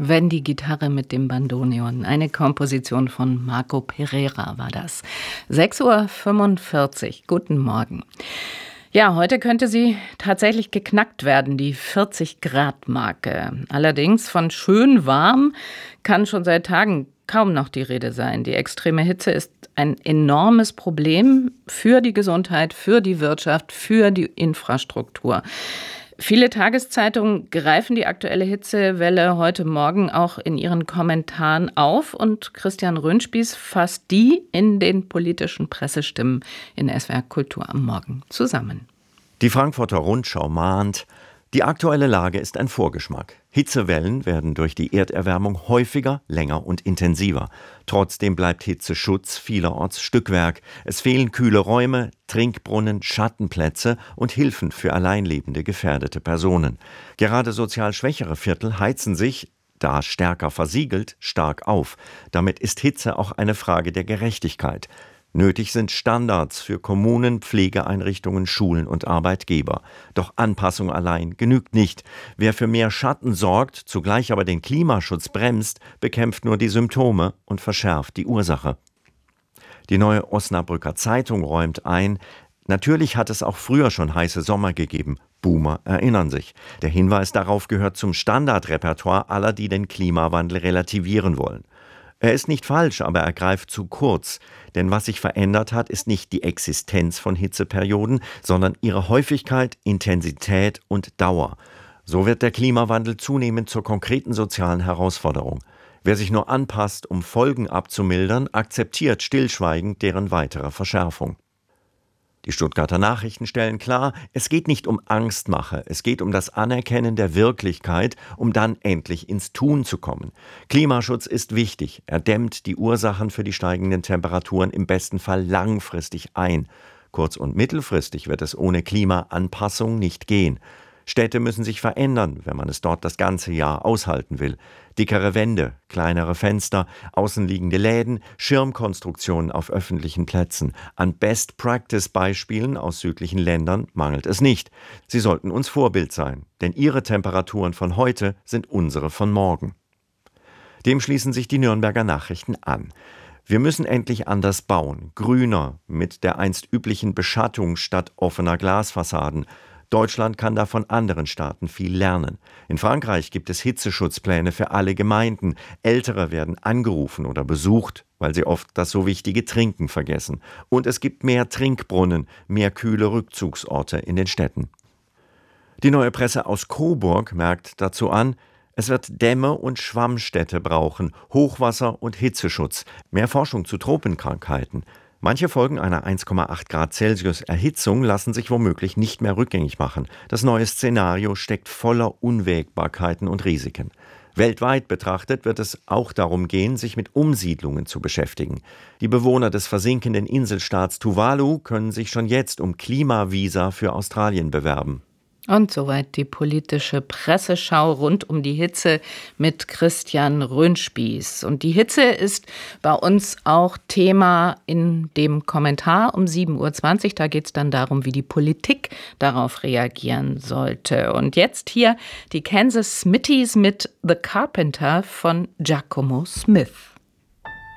Wenn die Gitarre mit dem Bandoneon. Eine Komposition von Marco Pereira war das. 6:45 Uhr. Guten Morgen. Ja, heute könnte sie tatsächlich geknackt werden, die 40-Grad-Marke. Allerdings von schön warm kann schon seit Tagen kaum noch die Rede sein. Die extreme Hitze ist ein enormes Problem für die Gesundheit, für die Wirtschaft, für die Infrastruktur. Viele Tageszeitungen greifen die aktuelle Hitzewelle heute Morgen auch in ihren Kommentaren auf und Christian Röhnspieß fasst die in den politischen Pressestimmen in SWR Kultur am Morgen zusammen. Die Frankfurter Rundschau mahnt, die aktuelle Lage ist ein Vorgeschmack. Hitzewellen werden durch die Erderwärmung häufiger, länger und intensiver. Trotzdem bleibt Hitzeschutz vielerorts Stückwerk. Es fehlen kühle Räume, Trinkbrunnen, Schattenplätze und Hilfen für alleinlebende gefährdete Personen. Gerade sozial schwächere Viertel heizen sich, da stärker versiegelt, stark auf. Damit ist Hitze auch eine Frage der Gerechtigkeit. Nötig sind Standards für Kommunen, Pflegeeinrichtungen, Schulen und Arbeitgeber. Doch Anpassung allein genügt nicht. Wer für mehr Schatten sorgt, zugleich aber den Klimaschutz bremst, bekämpft nur die Symptome und verschärft die Ursache. Die Neue Osnabrücker Zeitung räumt ein, natürlich hat es auch früher schon heiße Sommer gegeben. Boomer erinnern sich. Der Hinweis darauf gehört zum Standardrepertoire aller, die den Klimawandel relativieren wollen. Er ist nicht falsch, aber er greift zu kurz. Denn was sich verändert hat, ist nicht die Existenz von Hitzeperioden, sondern ihre Häufigkeit, Intensität und Dauer. So wird der Klimawandel zunehmend zur konkreten sozialen Herausforderung. Wer sich nur anpasst, um Folgen abzumildern, akzeptiert stillschweigend deren weitere Verschärfung. Die Stuttgarter Nachrichten stellen klar, es geht nicht um Angstmache, es geht um das Anerkennen der Wirklichkeit, um dann endlich ins Tun zu kommen. Klimaschutz ist wichtig, er dämmt die Ursachen für die steigenden Temperaturen im besten Fall langfristig ein. Kurz- und mittelfristig wird es ohne Klimaanpassung nicht gehen. Städte müssen sich verändern, wenn man es dort das ganze Jahr aushalten will. Dickere Wände, kleinere Fenster, außenliegende Läden, Schirmkonstruktionen auf öffentlichen Plätzen. An Best-Practice-Beispielen aus südlichen Ländern mangelt es nicht. Sie sollten uns Vorbild sein, denn ihre Temperaturen von heute sind unsere von morgen. Dem schließen sich die Nürnberger Nachrichten an. Wir müssen endlich anders bauen, grüner, mit der einst üblichen Beschattung statt offener Glasfassaden. Deutschland kann da von anderen Staaten viel lernen. In Frankreich gibt es Hitzeschutzpläne für alle Gemeinden. Ältere werden angerufen oder besucht, weil sie oft das so wichtige Trinken vergessen. Und es gibt mehr Trinkbrunnen, mehr kühle Rückzugsorte in den Städten. Die Neue Presse aus Coburg merkt dazu an, es wird Dämme und Schwammstädte brauchen, Hochwasser und Hitzeschutz, mehr Forschung zu Tropenkrankheiten. Manche Folgen einer 1,8 Grad Celsius Erhitzung lassen sich womöglich nicht mehr rückgängig machen. Das neue Szenario steckt voller Unwägbarkeiten und Risiken. Weltweit betrachtet wird es auch darum gehen, sich mit Umsiedlungen zu beschäftigen. Die Bewohner des versinkenden Inselstaats Tuvalu können sich schon jetzt um Klimavisa für Australien bewerben. Und soweit die politische Presseschau rund um die Hitze mit Christian Röhnspieß. Und die Hitze ist bei uns auch Thema in dem Kommentar um 7:20 Uhr. Da geht es dann darum, wie die Politik darauf reagieren sollte. Und jetzt hier die Kansas Smitties mit The Carpenter von Giacomo Smith.